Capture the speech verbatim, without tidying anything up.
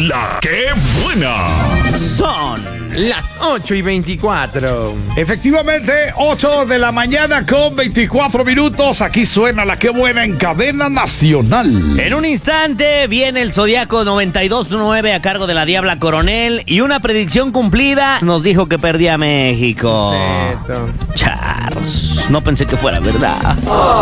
La que buena. Son las ocho y veinticuatro. Efectivamente, ocho de la mañana con veinticuatro minutos. Aquí suena La que buena en cadena nacional. En un instante viene el Zodiaco noventa y dos nueve a cargo de la Diabla Coronel. Y una predicción cumplida nos dijo que perdía México. Cheto. Charles, no pensé que fuera verdad.